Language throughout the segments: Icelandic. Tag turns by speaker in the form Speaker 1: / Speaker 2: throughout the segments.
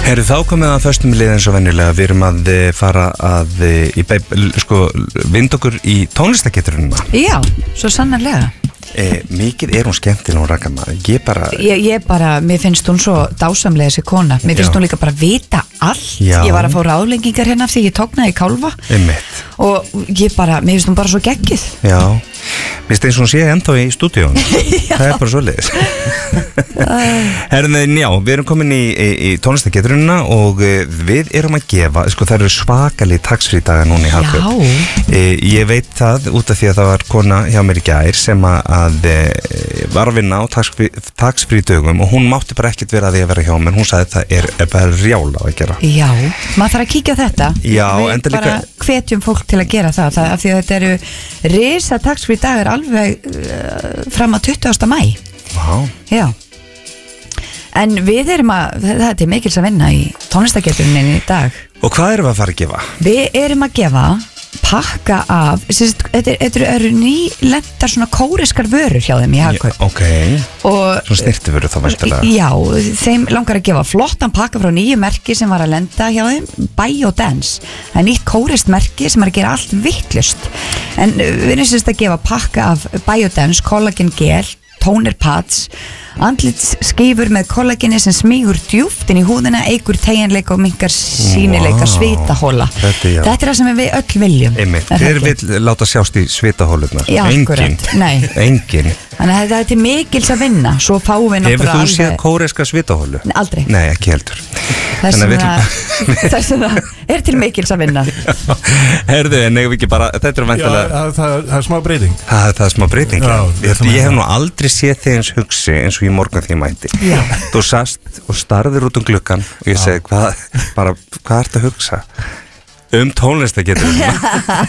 Speaker 1: Herru, þá komið að föstum lið eins og venjulega. Við erum að fara að vind okkur í tónlistageturunna.
Speaker 2: Já, svo sannarlega.
Speaker 1: Mikið hún skemmtileg hún Raka maður. Ég bara,
Speaker 2: mér finnst hún svo dásamlega þessi kona. Mér finnst hún líka bara vita allt.
Speaker 1: Já.
Speaker 2: Ég var að fá ráðlengingar hérna því ég tóknaði í kálfa.
Speaker 1: Einmitt.
Speaker 2: Og mér finnst hún bara svo geggið.
Speaker 1: Já, mér finnst eins og hún sé ennþá í stúdíón. Það bara svoleiðis. Herðin, já, við erum komin í tónlistageturunna og við erum að gefa, það eru svakalig tax-free-dagar núna í Hagkaup.
Speaker 2: Já.
Speaker 1: Ég veit það út af því að það var kona hjá mér í gær sem að var að vinna á tax-free-dögum og hún mátti bara ekkert vera að því að vera hjá mér. Hún sagði það er bara rjála að gera.
Speaker 2: Já, maður þarf að kíkja á þetta. Já,
Speaker 1: við
Speaker 2: bara hvetjum fólk til að gera það af því að þetta eru risa tax-free-dagar alveg fram að 20. maí.
Speaker 1: Vá.
Speaker 2: Já. En við erum það er mikils að vinna í tónlistageturinni í dag.
Speaker 1: Og hvað erum við að fara að gefa?
Speaker 2: Við erum að gefa pakka af, þetta eru nýlendar svona kóriskar vörur hjá þeim í Hagkaup.
Speaker 1: Ok, svona snirtivörur þá væntanlega.
Speaker 2: Já, þeim langar að gefa flottan pakka frá nýju merki sem var að lenda hjá þeim, Biodance. Það er nýtt kórist merki sem er að gera allt vittlust. En við erum að gefa pakka af Biodance, collagen gel, toner pads, andlitsskífur með kollageni sem smýgur djúpt inn í húðina, eykur teygjanleika og minnkar sýnileika svitahóla. Þetta er það sem við öll viljum.
Speaker 1: Einmitt, hver vill láta sjást í svitahólurnar?
Speaker 2: Já,
Speaker 1: engin.
Speaker 2: Nei.
Speaker 1: Engin.
Speaker 2: Þannig að þetta er til mikils að vinna. Svo fáum við náttúrulega
Speaker 1: alveg. Hefur þú séð kóreska svitahólu?
Speaker 2: Aldrei.
Speaker 1: Nei, ekki heldur.
Speaker 2: Þess vegna er til mikils að vinna.
Speaker 1: Herðu, en eigum við ekki bara, þetta er væntanlega.
Speaker 3: Já, það er smá breyting.
Speaker 1: Það er smá breyting. Ég hef nú aldrei séð þig eins hugsi eins og í morgun því ég mætti.
Speaker 2: Já.
Speaker 1: Þú sast og starðir út gluggan og ég segi, hvað ertu að hugsa? Tónlistageturinn.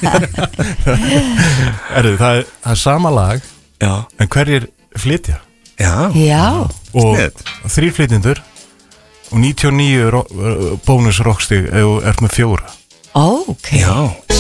Speaker 3: Það er sama lag.
Speaker 1: Já.
Speaker 3: En hverjir flytja?
Speaker 2: Já.
Speaker 3: Og 3 flytjendur og 99 bónus rockstig ef þú ert með 4.
Speaker 2: Ok.
Speaker 1: Já.